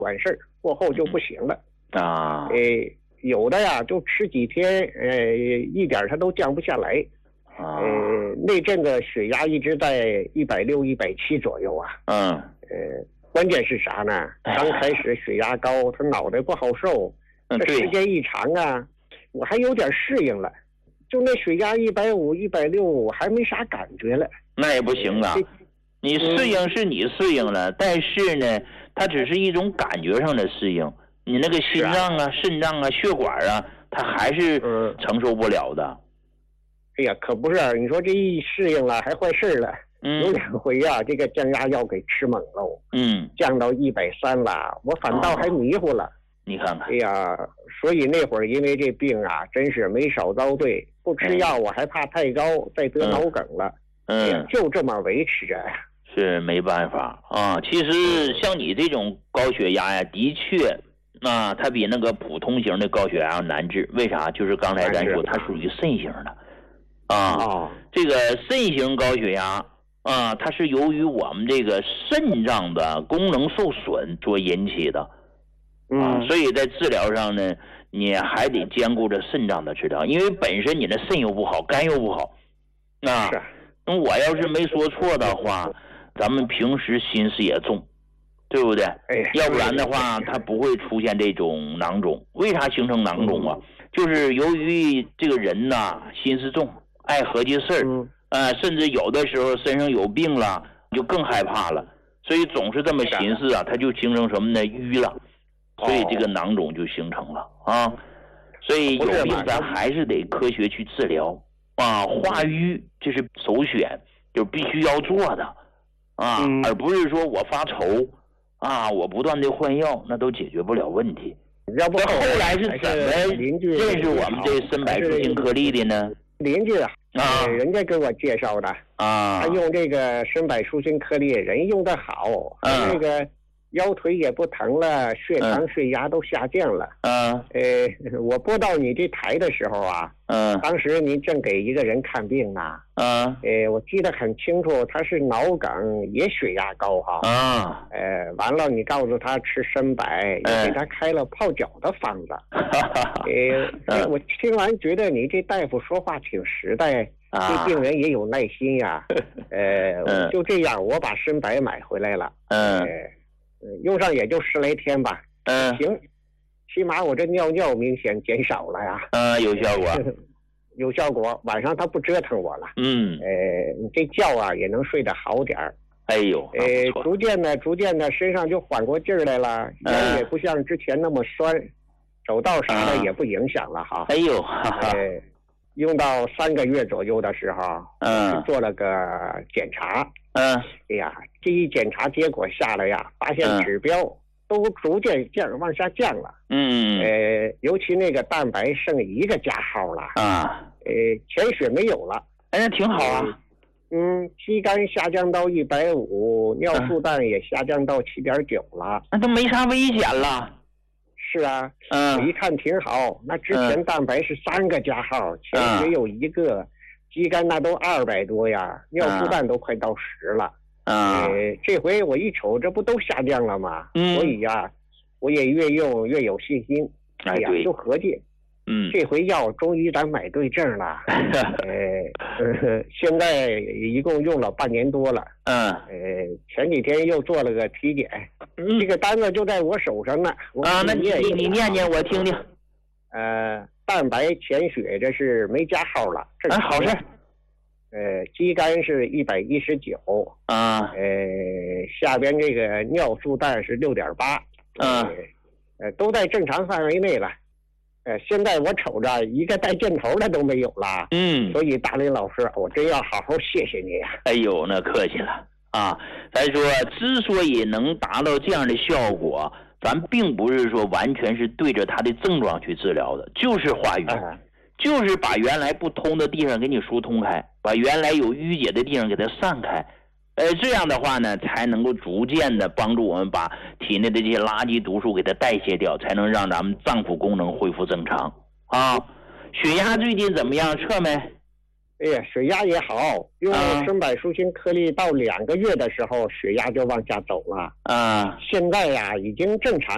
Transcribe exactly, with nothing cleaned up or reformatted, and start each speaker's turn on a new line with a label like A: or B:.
A: 管事儿，过后就不行了
B: 啊。
A: 呃，有的呀，就吃几天，呃，一点它都降不下来。
B: 啊，
A: 呃，那阵子血压一直在一百六、一百七左右啊。
B: 嗯。
A: 呃，关键是啥呢？刚开始血压高，他脑袋不好受。
B: 嗯，
A: 这时间一长啊，我还有点适应了。就那血压一百五、一百六，我还没啥感觉了。
B: 那也不行啊。你适应是你适应了，嗯、但是呢，它只是一种感觉上的适应。你那个心脏啊、肾脏啊、血管啊，它还是承受不了的。
A: 嗯、哎呀，可不是，你说这一适应了还坏事了。
B: 嗯、
A: 有两回啊，这个降压药给吃猛喽。
B: 嗯。
A: 降到一百三了，我反倒还迷糊了。哦、
B: 你看看。
A: 哎呀，所以那会儿因为这病啊，真是没少遭罪。不吃药我还怕太高，嗯、再得脑梗了。
B: 嗯。
A: 哎、就这么维持着呀。
B: 是没办法啊。其实像你这种高血压呀，的确，啊，它比那个普通型的高血压要难治。为啥？就是刚才咱说，它属于肾型的，啊，
A: 哦、
B: 这个肾型高血压啊，它是由于我们这个肾脏的功能受损所引起的，啊，
A: 嗯，
B: 所以在治疗上呢，你还得兼顾着肾脏的治疗，因为本身你的肾又不好，肝又不好，啊，
A: 是。
B: 那我要是没说错的话。咱们平时心思也重，对不对？
A: 哎，
B: 要不然的话，它不会出现这种囊肿。为啥形成囊肿啊？嗯、就是由于这个人呐，心思重，爱合计事儿，
A: 嗯、
B: 呃，甚至有的时候身上有病了，就更害怕了，所以总是这么寻思啊，它就形成什么呢？瘀了，所以这个囊肿就形成了啊。所以有病咱还是得科学去治疗啊，化瘀这是首选，就必须要做的。啊，
A: 嗯、
B: 而不是说我发愁啊，我不断的换药，那都解决不了问题。
A: 要不
B: 后来是怎么认识我们这参柏舒心颗粒的呢？
A: 邻居啊，
B: 啊，
A: 人家给我介绍的
B: 啊，
A: 他用这个参柏舒心颗粒，人用的好，
B: 嗯、
A: 那个腰腿也不疼了，血糖、血压都下降了。
B: 嗯，
A: 呃，我播到你这台的时候啊，
B: 嗯，
A: 当时您正给一个人看病呢。
B: 嗯，
A: 呃，我记得很清楚，他是脑梗，也血压高哈。
B: 啊，
A: 呃，完了，你告诉他吃参柏，也给他开了泡脚的方子。呃，我听完觉得你这大夫说话挺实在，对病人也有耐心呀。呃，就这样，我把参柏买回来了。
B: 嗯。
A: 用上也就十来天吧，
B: 嗯，
A: 行，起码我这尿尿明显减少了呀，
B: 嗯，有效果，
A: 有效果，晚上他不折腾我了，
B: 嗯，
A: 呃，你这觉啊也能睡得好点儿，
B: 哎呦，
A: 呃，逐渐的，逐渐的，身上就缓过劲儿来了，人也不像之前那么酸，走道啥的也不影响了哈，
B: 哎呦，哈哈，
A: 呃，用到三个月左右的时候，
B: 嗯，
A: 做了个检查。
B: 嗯，
A: 哎呀，这一检查结果下来呀，发现指标都逐渐降往下降了。
B: 嗯，
A: 呃，尤其那个蛋白剩一个加号了。
B: 啊，
A: 呃，潜血没有了。
B: 哎，那挺好啊。
A: 嗯，肌酐下降到一百五，尿素氮也下降到七点九了。
B: 那都没啥危险了。
A: 是啊，
B: 嗯，
A: 我一看挺好。那之前蛋白是三个加号，潜血有一个。肌酐那都二百多呀，尿素氮都快到十了。
B: 啊，
A: 呃，这回我一瞅，这不都下降了吗？
B: 嗯，
A: 所以呀，我也越用越有信心。
B: 哎
A: 呀，就合计，
B: 嗯，
A: 这回药终于咱买对症了。呃呃，现在一共用了半年多了。
B: 嗯，
A: 呃，前几天又做了个体检，
B: 嗯，
A: 这个单子就在我手上呢。
B: 啊，那你你你念念我听听。
A: 呃。蛋白潜血这是没加号了，这
B: 是好事。
A: 呃，肌酐是一百一十九
B: 啊，
A: 呃，下边这个尿素氮是六点八，
B: 嗯，
A: 呃，都在正常范围内了。呃，现在我瞅着一个带箭头的都没有了，
B: 嗯，
A: 所以大林老师，我真要好好谢谢你呀。
B: 哎呦，那客气了啊。咱说，之所以能达到这样的效果。咱并不是说完全是对着他的症状去治疗的，就是化瘀，
A: 啊、
B: 就是把原来不通的地方给你疏通开，把原来有淤结的地方给它散开，呃，这样的话呢，才能够逐渐的帮助我们把体内的这些垃圾毒素给它代谢掉，才能让咱们脏腑功能恢复正常啊。血压最近怎么样？测没？
A: 哎呀，血压也好，用参柏舒心颗粒到两个月的时候，血压就往下走了。
B: 啊，
A: 现在呀，已经正常。